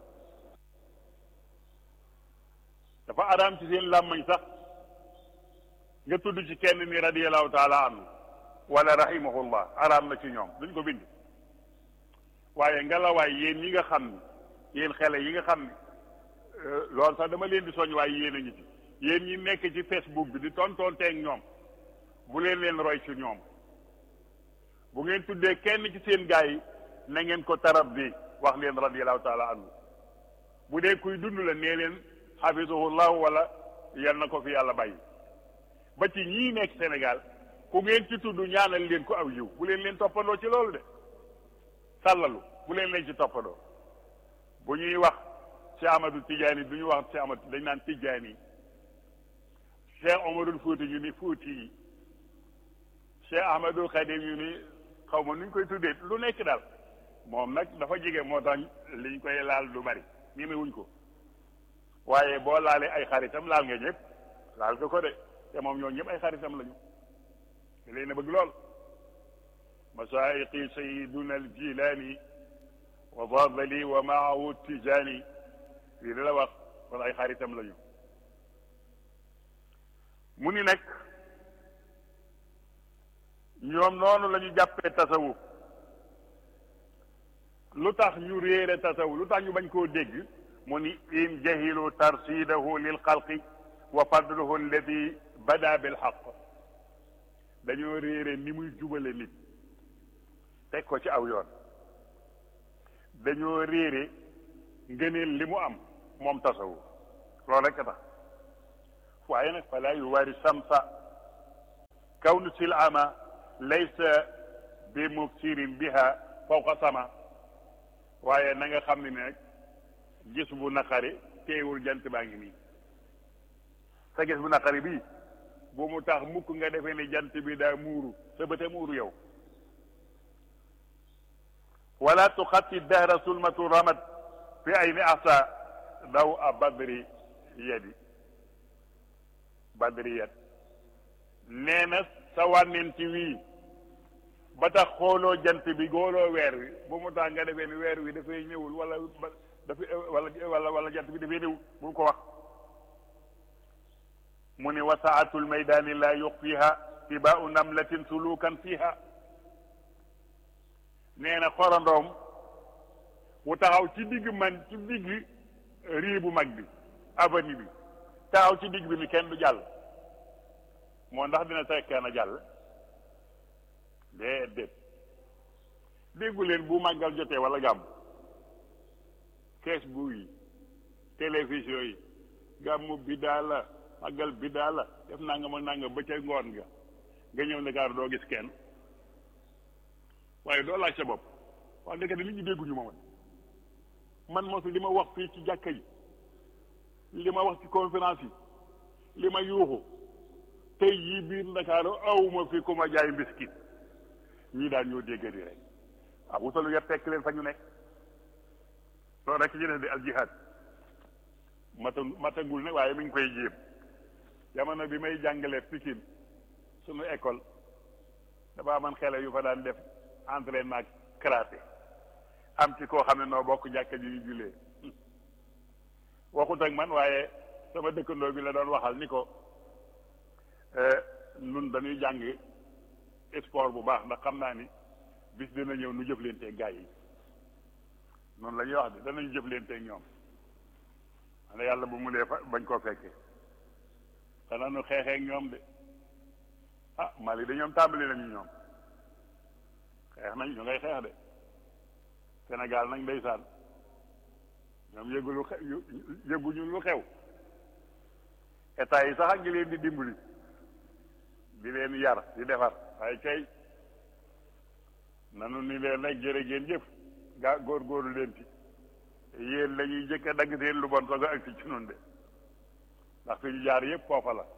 dafa araam ci seen làmmañ sax nga tudd ci kenn ni radiyallahu taala anhu wala rahimahullah araam na ci ñoom duñ ko bind waaye ngelawaay yéen ñi nga xam ni yéen xele yi nga xam ni loolu sax dama leen di soñ waaye yéen a ngi ci yéen ñi nekk ci Facebook bi di tontonteeg ñoom bu leen roy ci ñoom bu ngeen tuddee kenn ci seen gaa yi na ngeen ko tarab bi wax leen radiyallahu taala anhu bu dee kuy dund la nee leen xafisahullahu wala yal na ko fi yàlla bàyyi ba ci ñii nekk Sénégal ku ngeen ci tudd ñaanal leen ko aw yiw bu leen toppandoo ci loolu de sàllalu bu leen ci toppandoo bu ñuy wax Cheikh Amadou Tidiane du ñu wax Cheikh Amadou dañ naan Tidiane Cheikh Omarul Fouti ñu ni Fouti yi Cheikh Ahmadul Khadim ñu ni xaw ma nuñ koy tuddee lu nekk daal moom nag dafa jege moo tax liñ koy laal du bari ñemewuñ ko waaye boo laalee ay xaritam laal nga ñëpp laal nga ko de te moom ñoo ñëpp ay xaritam lañu te leen a bëgg lool masaayiqi sayiduna al jilani wa fadali wa maahu tijani lii da la wax kon ay xaritam lañu mu ni nag ñoom noonu la ñu jàppee tasawuf lu tax ñu réere tasawuf lu tax ñu bañ koo dégg mu ni in jahilu tarsidahu lil xalqi wa fadluhu alladi bada bil xaq dañoo réere ni muy jubale nit teg ko ci aw yoon dañoo réere ngëneel li mu am moom tasawuf loolu rekk tax waaye nag fala yuwaari samsa kawnu sil ama laysa bi mubsirin biha fawqa sama waaye na nga xam ne nag gis bu naqari teewul jant baa ngi nii sa gis bu naqari bii bu mu tax mukk nga defee ni jant bi daa muuru sa bëte muuru yow wala tuxatti dahra sulmatu ramat fi ayni asa daw a badri yadi badri yad nee na sa wànnenti wii ba tax xooloo jant bi góoloo weer wi bu mu tax nga defee ni weer wi dafay ñëwul wala jant bi dafay ñëwul bu ko wax mu ni wa saatul maydani la yuxfiha tibaau namlatin sulukan fiha nee na xorandoom wu taxaw ci digg rii bu mag bi avenue bi taxaw ci digg bi ni kenn du jàll moo ndax dina tere kenn a jàll déedéet déggu leen bu màggal jotee wala gàmm Facebook yi télévision yi gàmmu bidaa la màggal bidaa la def nangam ak nangam ba ca ngoon nga ñëw Ndakaaru doo gis kenn waaye doo laaj sa bopp wax dëgg nit ñi dégguñu ma man mosu li ma wax fii ci jàkka yi li ma wax ci conférence yi li ma yuuxu tey yii biir Ndakaaru awma fi ku ma jaay mbiskit ñii daal ñoo dégg di rek wutalu yar tekk leen fa ñu nekk loolu rek ci jëne di al jihad matagul ne waaye mi ngi koy jéem jamono bi may jàngale Pikine sunu école dafa man xele yu fa daan def entraînement karaté am ci koo xam ne noo bokk jàkka ji ñu jullee waxut ak man waaye sama dëkkandoo bi la doon waxal ni ko nun dañuy jàng sport bu baax ndax xam naa ni bis dina ñëw nu jëflanteeg gaa yi noonu la ñuy wax de danañu jëflanteeg ñoom xanaa yàlla bu mu dee fa bañ koo fekkee xanaa nu xeexeeg ñoom de Mali de ñoom tàmbali nañu ñoom xeex nañ ñu ngay xeex de Sénégal nag ndeysaan ñoom yëguñu lu xew état yi sax ak ngi leen di dimbali di leen yar di defar waaye kay nanu ni leen rek jërë ngeen jëf góorgóorlu leen ci yéen la ñuy jëkk a dagg seen lu bon soog a agsi ci noonu de ndax fi ñu jaar yëpp foofa la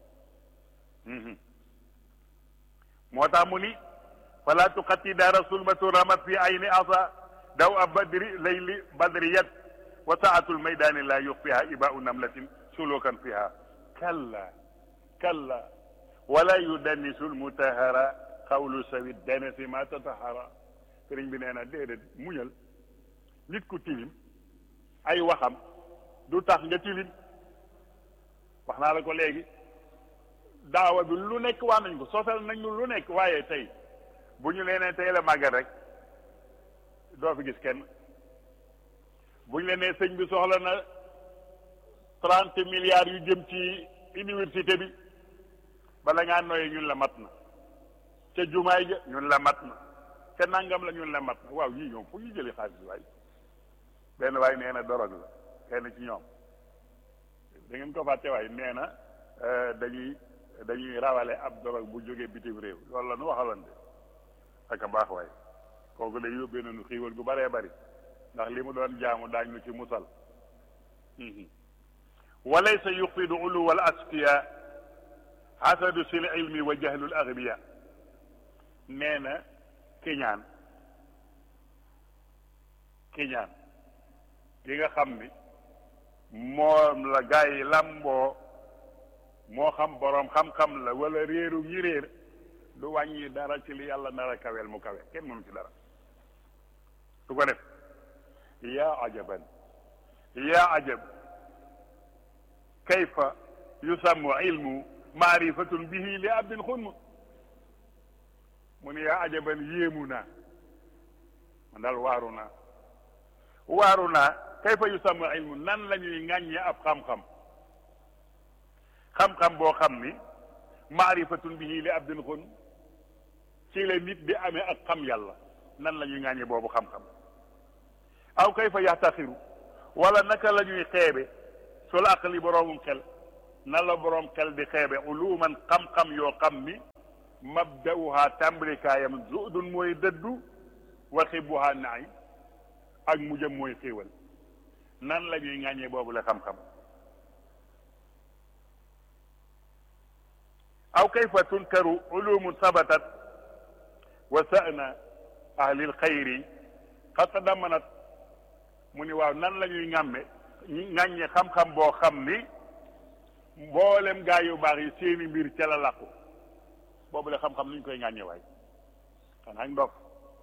moo tax mu ni fala tuxatti daara sulmatu ramat fi ayni asa daw a badri layli badriyat wa saatul maydani la yuxfiha ibaau namlatin sulukan fiha kalla wala yudannisu lmutahara xawlu sawi danasi ma tatahara sëriñ bi nee na déedéet muñal nit ku tilim ay waxam du tax nga tilim wax naa la ko léegi daawa bi lu nekk wax nañ ko sosal nañ lu nekk waaye tey bu ñu leen tey la màggal rek doo fi gis kenn bu ñu leen nee sëñ bi soxla na 30 milliards yu jëm ci université bi bala ngaa noyyi ñun la mat na ca jumaay ja ñun la mat na ca nangam la ñun la mat na waaw yii ñoom fu ñu jëli xaalis bi waay benn waay nee na dorog la kenn ci ñoom da ngeen ko fàtte waay nee na dañuy rawale ab dorog bu jógee bitim réew loolu la nu waxalante ak a baax waay kooku day yóbbee nañu xiiwal gu bëree bëri ndax li mu doon jaamu daañ nu ci musal walaysa yuxfidu uluwal asfiya xasadu sil ilmi wa jahlul agbiya nee na kiñaan gi nga xam ni moom la gaa yi lamboo moo xam boroom xam-xam la wala réeru ñi réer du wàññi dara ci li yàlla nar a kaweel mu kawe kenn mënu ci dara su ko def yaa ajab kayfa yusammu ilmu maarifatun bihi li abdin xunm mu ne yaa ajaban yéemu naa man daal waaru naa kayfa yusammu ilmu nan la ñuy ŋàññe ab xam-xam boo xam ni maarifatun bihi li abdin xunm ci la nit di amee ak xam yàlla nan la ñuy ŋàññe boobu xam-xam aw kayfa yaxtaxiru wala naka la ñuy xeebe sol aqli boroomum xel na la boroom xel di xeebe uluman xam-xam yoo xam ni mabda'uha tàmbalikaayam zuhdun mooy dëddu wa xibuha naay ak mujjam mooy xéewal nan la ñuy ŋàññee boobu la xam-xam aw kayfa tunkaru ulumun sabatat wa sa'na ahlil xayri xat tadamanat mu ni waaw nan la ñuy ŋàññe xam-xam boo xam ni mboolem gaa yu baax yi seeni mbir ca la làqu boobu la xam-xam nu ñu koy ŋàññe waay xanaa ndof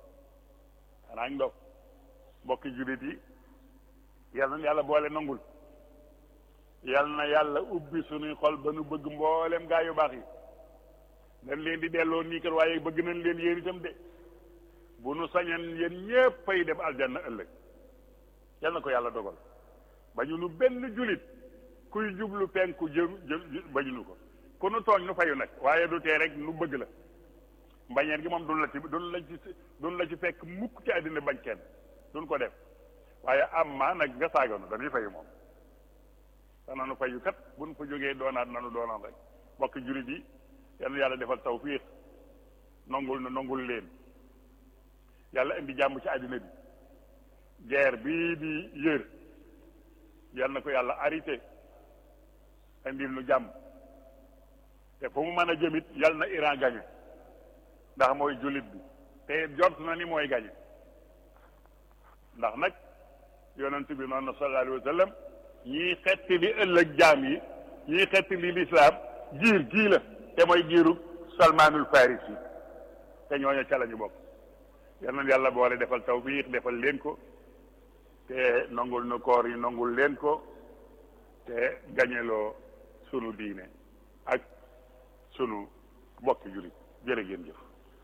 mbokki jullit yi yal na yàlla boole nangul yal na yàlla ubbi suñuy xol ba nu bëgg mboolem gaa yu baax yi dañ leen di delloo nii kat waaye bëgg nañ leen yéen itam de bu nu sañan yéen ñépp fay dem aljanna ëllëg yal na ko yàlla dogal ba ñu nu benn jullit kuy jublu penku jëm bañu nu ko ku nu tooñ nu fayu nag waaye du tee rek nu bëgg la mbañeen gi moom duñ la ci fekk mukk ci àddina bañ kenn duñ ko def waaye am ma nag nga saaganu dañuy fayu moom dana nu fayu kat buñ fa jógee doonaat nanu doonaan rek bokk jullit yi yal na yàlla defal tawfiix nongul leen yàlla indi jàmm ci àddina bi guerre bii di yër yal na ko yàlla arrêté indil nu jàmm te fu mu mën a jëmit yal na Iran gañe ndax mooy jullit bi te jot na ni mooy gañe ndax nag yonent bi noonu sallallahu alayhi wa sallam ñii xetti li ëllëg jaam yi ñii xetti li lislaam giir gii la te mooy giiru Salmaanul Farisi te ñooñu ca la ñu bokk yal na yàlla boole defal tawfiq defal leen ko te nongul na koor yi nongul leen ko te gañeloo sunu diine ak sunu bokki julit jërë ngeen jëf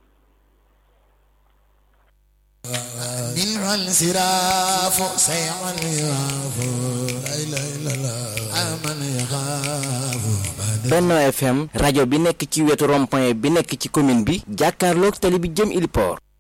منه الانصراف سيعا يخاف لا اله الا الله امن يخاف Benno FM rajo bi nekk ci wetu rond-point bi nekk ci commune bi jàkkaarloog tali bi jëm Ili Port